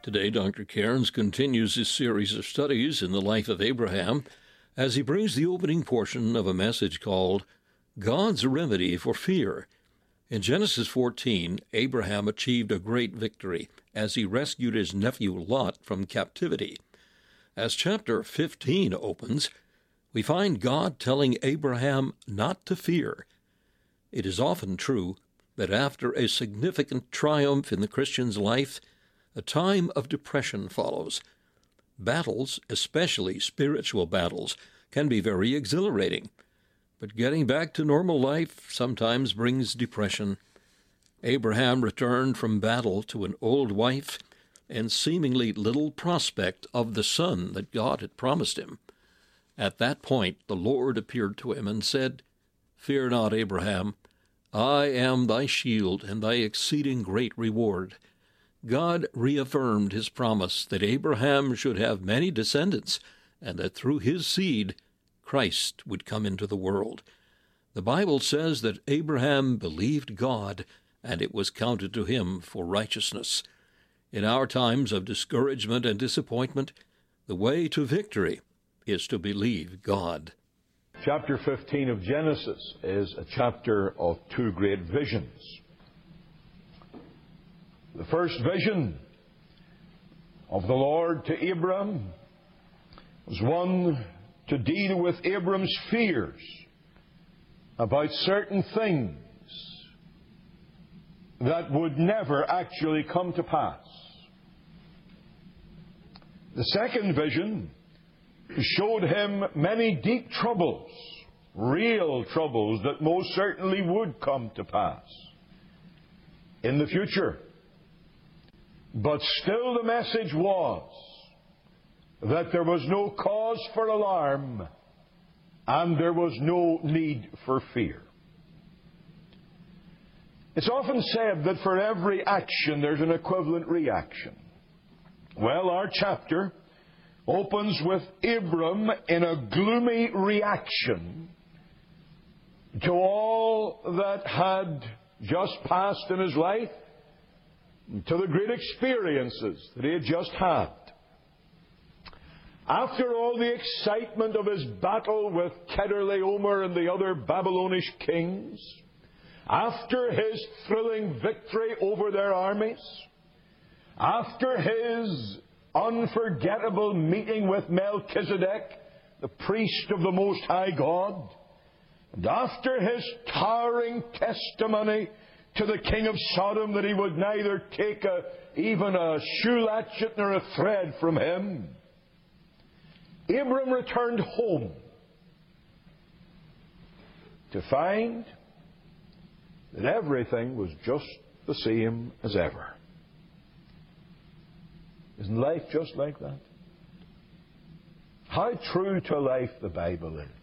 Today, Dr. Cairns continues his series of studies in the life of Abraham as he brings the opening portion of a message called God's Remedy for Fear. In Genesis 14, Abraham achieved a great victory as he rescued his nephew Lot from captivity. As chapter 15 opens, we find God telling Abraham not to fear. It is often true that after a significant triumph in the Christian's life, a time of depression follows. Battles, especially spiritual battles, can be very exhilarating, but getting back to normal life sometimes brings depression. Abraham returned from battle to an old wife and seemingly little prospect of the son that God had promised him. At that point, the Lord appeared to him and said, "Fear not, Abraham. I am thy shield and thy exceeding great reward." God reaffirmed his promise that Abraham should have many descendants, and that through his seed, Christ would come into the world. The Bible says that Abraham believed God, and it was counted to him for righteousness. In our times of discouragement and disappointment, the way to victory is to believe God. Chapter 15 of Genesis is a chapter of two great visions. The first vision of the Lord to Abram was one to deal with Abram's fears about certain things that would never actually come to pass. The second vision showed him many deep troubles, real troubles that most certainly would come to pass in the future. But still the message was that there was no cause for alarm and there was no need for fear. It's often said that for every action there's an equivalent reaction. Well, our chapter opens with Abram in a gloomy reaction to all that had just passed in his life, to the great experiences that he had just had. After all the excitement of his battle with Chedorlaomer and the other Babylonish kings, after his thrilling victory over their armies, after his unforgettable meeting with Melchizedek, the priest of the Most High God, and after his towering testimony to the king of Sodom that he would neither take even a shoe latchet nor a thread from him, Abram returned home to find that everything was just the same as ever. Isn't life just like that? How true to life the Bible is.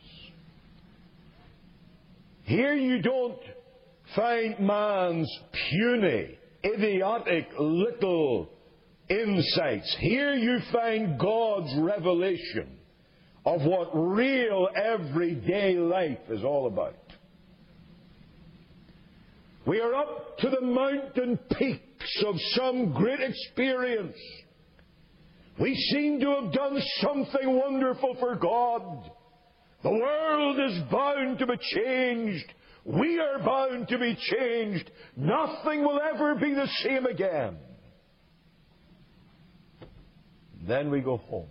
Here you don't find man's puny, idiotic little insights. Here you find God's revelation of what real everyday life is all about. We are up to the mountain peaks of some great experience. We seem to have done something wonderful for God. The world is bound to be changed. We are bound to be changed. Nothing will ever be the same again. Then we go home.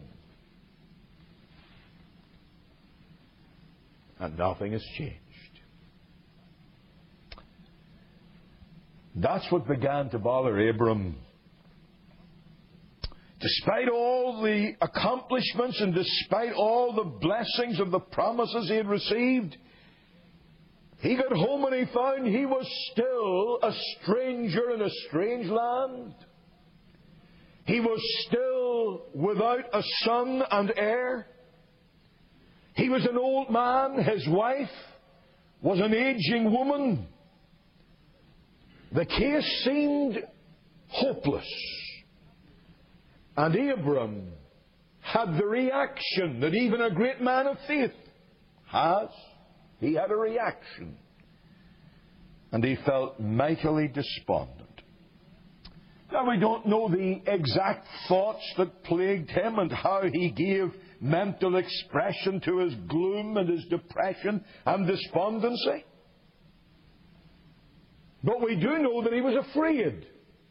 And nothing has changed. That's what began to bother Abram. Despite all the accomplishments and despite all the blessings of the promises he had received, he got home and he found he was still a stranger in a strange land. He was still without a son and heir. He was an old man. His wife was an aging woman. The case seemed hopeless. And Abram had the reaction that even a great man of faith has. He had a reaction. And he felt mightily despondent. Now, we don't know the exact thoughts that plagued him and how he gave mental expression to his gloom and his depression and despondency. But we do know that he was afraid.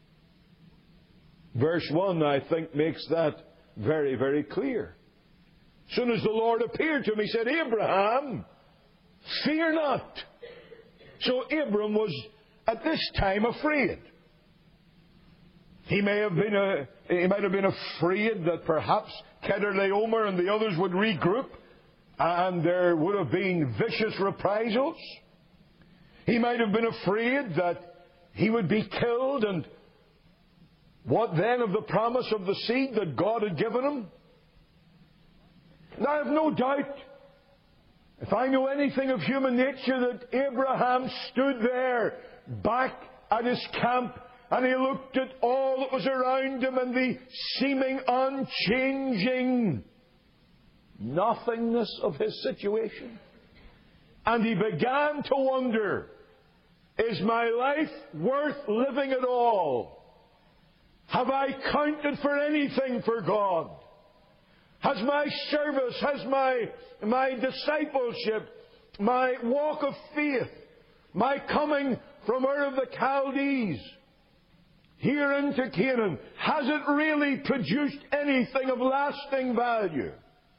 Verse 1, I think, makes that very, very clear. As soon as the Lord appeared to him, he said, Abraham, fear not. So Abram was at this time afraid. He might have been afraid that perhaps Kedorlaomer and the others would regroup and there would have been vicious reprisals. He might have been afraid that he would be killed, and what then of the promise of the seed that God had given him? And I have no doubt, if I know anything of human nature, that Abraham stood there back at his camp and he looked at all that was around him and the seeming unchanging nothingness of his situation. And he began to wonder, is my life worth living at all? Have I counted for anything for God? Has my service, has my discipleship, my walk of faith, my coming from Ur of the Chaldees here into Canaan, has it really produced anything of lasting value?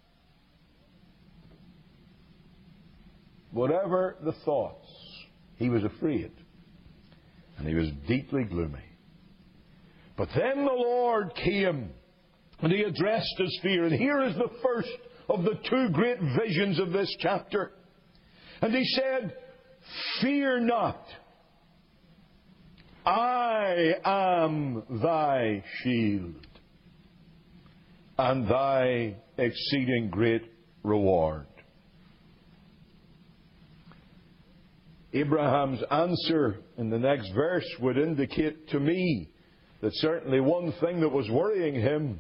Whatever the thoughts, he was afraid. And he was deeply gloomy. But then the Lord came and he addressed his fear. And here is the first of the two great visions of this chapter. And he said, fear not. I am thy shield and thy exceeding great reward. Abraham's answer in the next verse would indicate to me that certainly one thing that was worrying him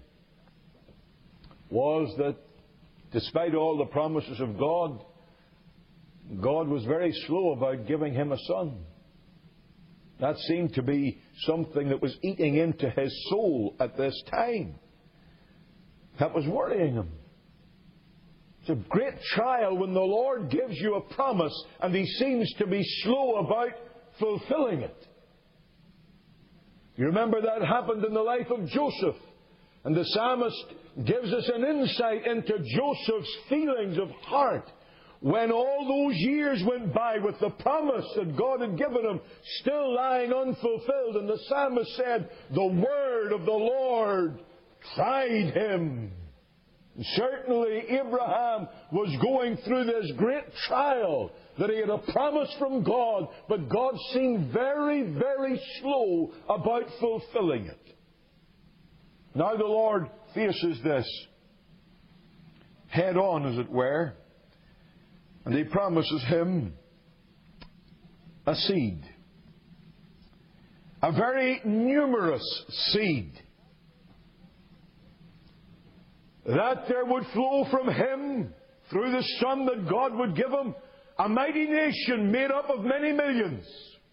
was that despite all the promises of God, God was very slow about giving him a son. That seemed to be something that was eating into his soul at this time. That was worrying him. It's a great trial when the Lord gives you a promise and he seems to be slow about fulfilling it. You remember that happened in the life of Joseph. And the psalmist gives us an insight into Joseph's feelings of heart when all those years went by with the promise that God had given him still lying unfulfilled. And the psalmist said, the word of the Lord tried him. And certainly Abraham was going through this great trial that he had a promise from God, but God seemed very, very slow about fulfilling it. Now the Lord faces this head on, as it were, and he promises him a seed. A very numerous seed. That there would flow from him, through the son that God would give him, a mighty nation made up of many millions.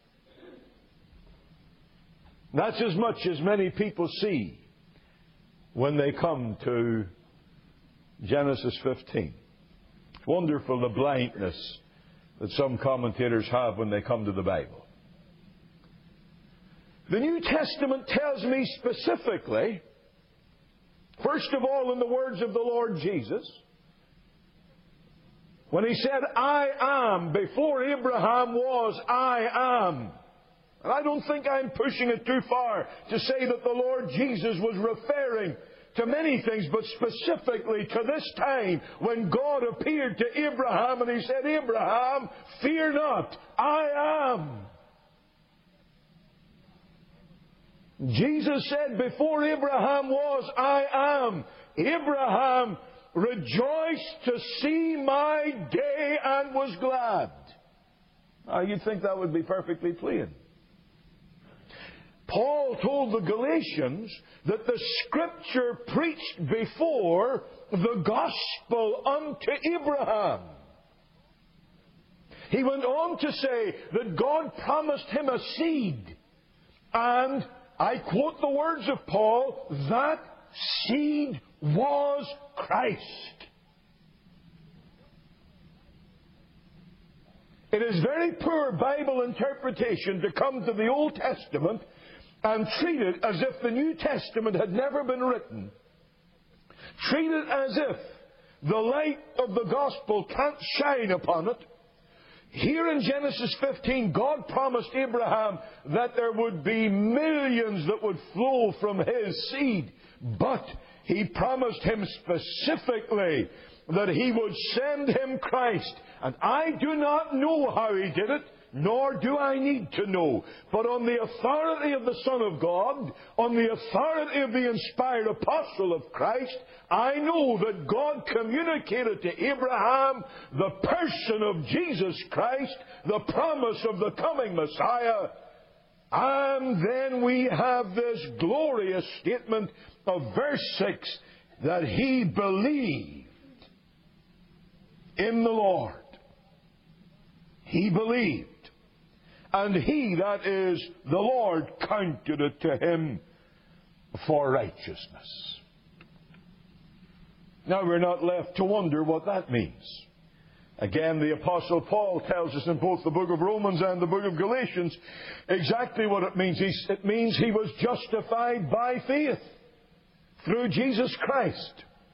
That's as much as many people see when they come to Genesis 15. It's wonderful the blindness that some commentators have when they come to the Bible. The New Testament tells me specifically, first of all, in the words of the Lord Jesus, when he said, I am, before Abraham was, I am. And I don't think I'm pushing it too far to say that the Lord Jesus was referring to many things, but specifically to this time when God appeared to Abraham and he said, Abraham, fear not, I am. Jesus said, before Abraham was, I am. Abraham rejoiced to see my day and was glad. Now, you'd think that would be perfectly plain. Paul told the Galatians that the Scripture preached before the gospel unto Abraham. He went on to say that God promised him a seed and I quote the words of Paul, that seed was Christ. It is very poor Bible interpretation to come to the Old Testament and treat it as if the New Testament had never been written. Treat it as if the light of the gospel can't shine upon it. Here in Genesis 15, God promised Abraham that there would be millions that would flow from his seed. But He promised him specifically that He would send him Christ. And I do not know how He did it, nor do I need to know. But on the authority of the Son of God, on the authority of the inspired apostle of Christ, I know that God communicated to Abraham the person of Jesus Christ, the promise of the coming Messiah. And then we have this glorious statement of verse 6, that he believed in the Lord. He believed. And He, that is the Lord, counted it to him for righteousness. Now we're not left to wonder what that means. Again, the Apostle Paul tells us in both the book of Romans and the book of Galatians exactly what it means. It means he was justified by faith through Jesus Christ.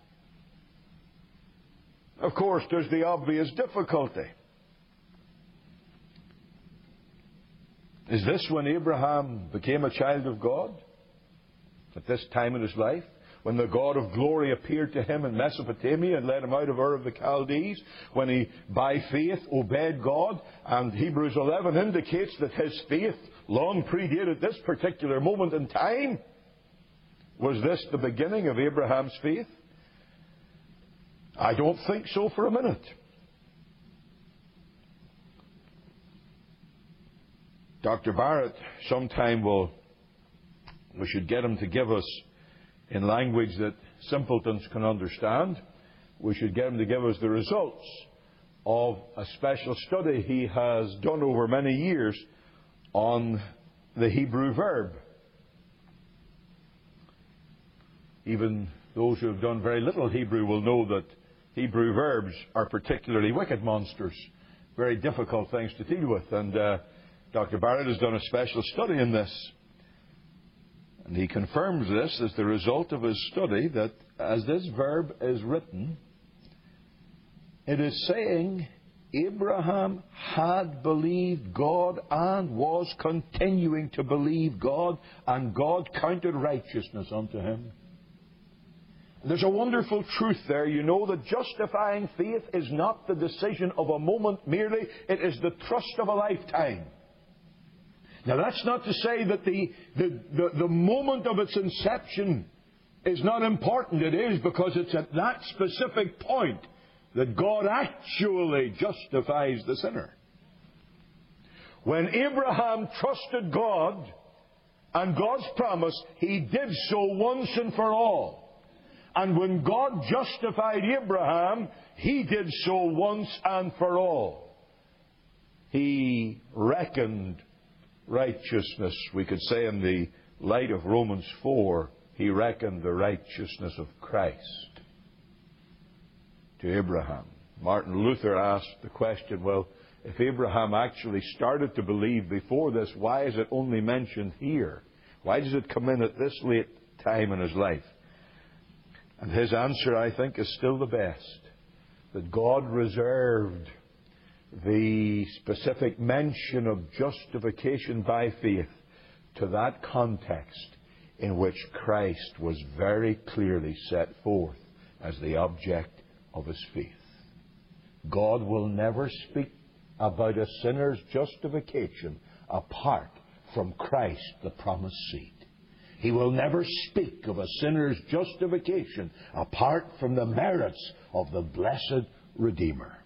Of course, there's the obvious difficulty. Is this when Abraham became a child of God? At this time in his life? When the God of glory appeared to him in Mesopotamia and led him out of Ur of the Chaldees? When he, by faith, obeyed God? And Hebrews 11 indicates that his faith long predated this particular moment in time. Was this the beginning of Abraham's faith? I don't think so for a minute. Dr. Barrett sometime we should get him to give us, in language that simpletons can understand, we should get him to give us the results of a special study he has done over many years on the Hebrew verb. Even those who have done very little Hebrew will know that Hebrew verbs are particularly wicked monsters, very difficult things to deal with. And Dr. Barrett has done a special study in this. And he confirms this as the result of his study, that as this verb is written, it is saying Abraham had believed God and was continuing to believe God, and God counted righteousness unto him. There's a wonderful truth there. You know that justifying faith is not the decision of a moment merely. It is the trust of a lifetime. Now that's not to say that the moment of its inception is not important. It is, because it's at that specific point that God actually justifies the sinner. When Abraham trusted God and God's promise, he did so once and for all. And when God justified Abraham, He did so once and for all. He reckoned righteousness. We could say in the light of Romans 4, He reckoned the righteousness of Christ to Abraham. Martin Luther asked the question, well, if Abraham actually started to believe before this, why is it only mentioned here? Why does it come in at this late time in his life? And his answer, I think, is still the best. That God reserved the specific mention of justification by faith to that context in which Christ was very clearly set forth as the object of his faith. God will never speak about a sinner's justification apart from Christ, the promised seed. He will never speak of a sinner's justification apart from the merits of the blessed Redeemer.